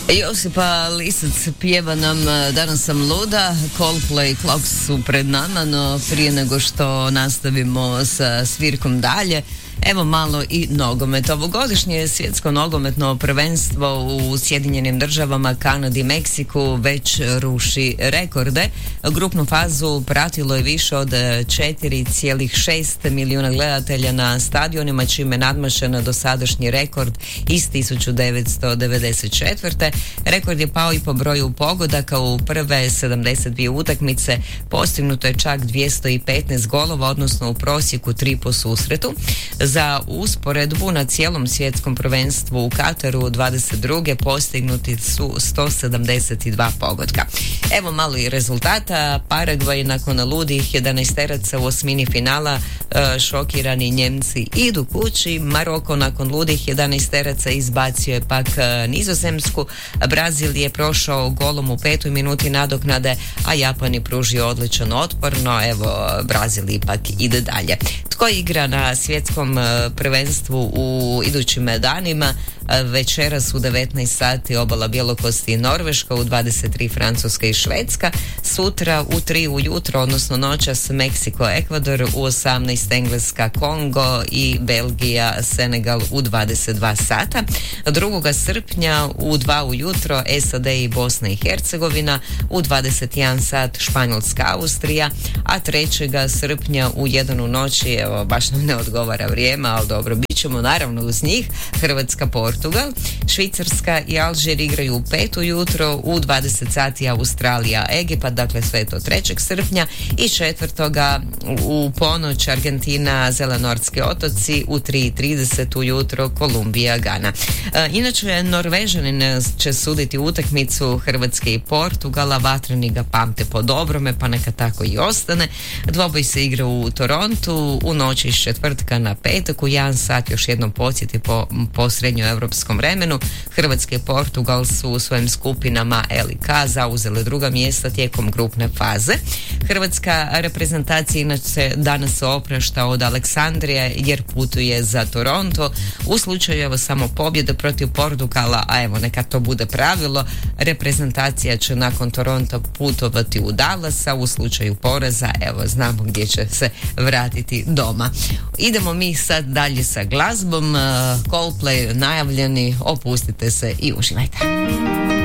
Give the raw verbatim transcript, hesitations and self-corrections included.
Josipa Lisac pjeva nam Danas sam luda. Coldplay Clocks su pred nama, no prije nego što nastavimo sa svirkom dalje, evo malo i nogomet. Ovogodišnje svjetsko nogometno prvenstvo u Sjedinjenim državama, Kanadi i Meksiku već ruši rekorde. Grupnu fazu pratilo je više od četiri zarez šest milijuna gledatelja na stadionima, čime je nadmašen dosadašnji rekord iz tisuću devetsto devedeset četvrte. Rekord je pao i po broju pogodaka. U prve sedamdeset dvije utakmice postignuto je čak dvjesto petnaest golova, odnosno u prosjeku tri po susretu. Za usporedbu, na cijelom svjetskom prvenstvu u Kataru dvadeset druge postignuti su sto sedamdeset dva pogotka. Evo malo i rezultata. Paragvaj nakon ludih jedanaesteraca u osmini finala, šokirani Njemci idu kući. Maroko nakon ludih jedanaesteraca izbacio je pak Nizozemsku. Brazil je prošao golom u petoj minuti nadoknade, a Japan je pružio odličan otpor, no evo Brazil ipak ide dalje. Tko igra na svjetskom prvenstvu u idućim danima? Večeras u devetnaest sati obala Bjelokosti i Norveška, u dvadeset tri Francuska i Švedska. Sutra u tri ujutro, odnosno noćas, Meksiko, Ekvador, u osamnaest Engleska, Kongo i Belgija, Senegal u dvadeset dva sata. drugog srpnja u dva ujutro S A D i Bosna i Hercegovina, u dvadeset jedan sat Španjolska, Austrija, a trećeg srpnja u jedan u noći, evo baš nam ne odgovara vrijeme, ali dobro, bit ćemo naravno uz njih, Hrvatska, Portugal. Švicarska i Alžir igraju u pet ujutro, u dvadeset sati Australija, Egipat, dakle sve to trećeg srpnja, i četvrtoga u ponoć Argentina, Zelenortski otoci, u tri i trideset ujutro Kolumbija, Gana. E, inače, Norvežanin će suditi utakmicu Hrvatske i Portugala. Vatreni ga pamte po dobrome, pa neka tako i ostane. Dvoboj se igra u Torontu u noći iz četvrtka na petak u jedan sat. Još jednom podsjeti po, po srednjoevropskom vremenu. Hrvatska i Portugal su u svojim skupinama L i K zauzele druga mjesta tijekom grupne faze. Hrvatska reprezentacija inače danas se oprašta od Aleksandrije jer putuje za Toronto. U slučaju evo samo pobjede protiv Portugala, a evo neka to bude pravilo, reprezentacija će nakon Toronto putovati u Dallas, a u slučaju poraza evo znamo gdje će se vratiti doma. Idemo mi sad dalje sa glazbom. Coldplay najavljeni, opustite se i uživajte.